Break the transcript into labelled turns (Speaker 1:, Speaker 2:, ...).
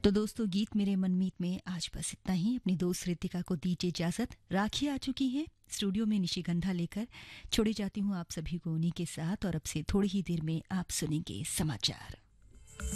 Speaker 1: तो दोस्तों, गीत मेरे मनमीत में आज बस इतना ही। अपनी दोस्त रितिका को दीजिए इजाजत। राखी आ चुकी है स्टूडियो में निशिगंधा लेकर। छोड़ी जाती हूँ आप सभी को उन्हीं के साथ, और अब से थोड़ी ही देर में आप सुनेंगे समाचार।